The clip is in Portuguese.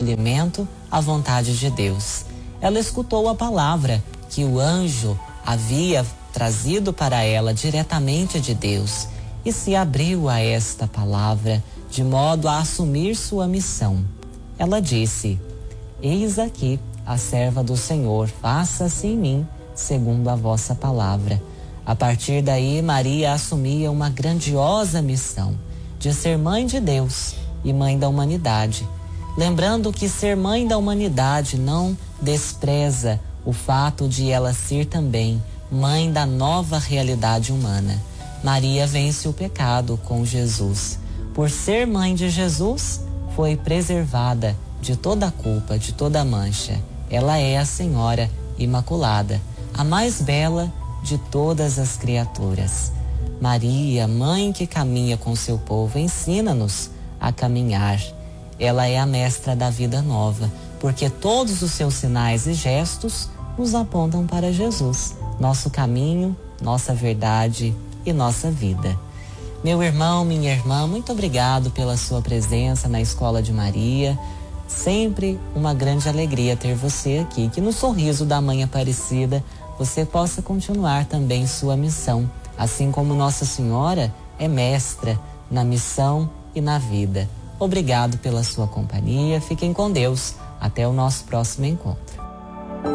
acolhimento à vontade de Deus. Ela escutou a palavra que o anjo havia trazido para ela diretamente de Deus e se abriu a esta palavra de modo a assumir sua missão. Ela disse: eis aqui a serva do Senhor, faça-se em mim segundo a vossa palavra. A partir daí, Maria assumia uma grandiosa missão de ser mãe de Deus e mãe da humanidade. Lembrando que ser mãe da humanidade não despreza o fato de ela ser também mãe da nova realidade humana. Maria vence o pecado com Jesus. Por ser mãe de Jesus, foi preservada de toda a culpa, de toda a mancha. Ela é a Senhora Imaculada, a mais bela de todas as criaturas. Maria, mãe que caminha com seu povo, ensina-nos a caminhar. Ela é a mestra da vida nova, porque todos os seus sinais e gestos nos apontam para Jesus, nosso caminho, nossa verdade e nossa vida. Meu irmão, minha irmã, muito obrigado pela sua presença na Escola de Maria. Sempre uma grande alegria ter você aqui, que no sorriso da Mãe Aparecida você possa continuar também sua missão, assim como Nossa Senhora é mestra na missão e na vida. Obrigado pela sua companhia, fiquem com Deus, até o nosso próximo encontro.